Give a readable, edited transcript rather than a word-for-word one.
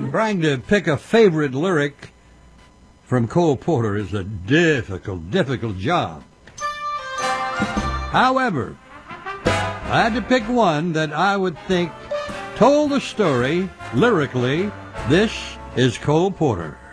Trying to pick a favorite lyric from Cole Porter is a difficult job. However, I had to pick one that I would think told the story lyrically. This is Cole Porter.